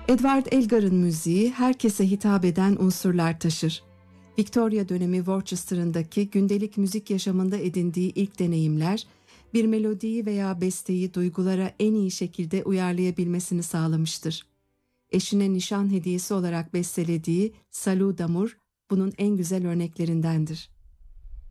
Edward Elgar'ın müziği herkese hitap eden unsurlar taşır. Victoria dönemi Worcester'ındaki gündelik müzik yaşamında edindiği ilk deneyimler, bir melodiyi veya besteyi duygulara en iyi şekilde uyarlayabilmesini sağlamıştır. Eşine nişan hediyesi olarak bestelediği Salut d'Amour bunun en güzel örneklerindendir.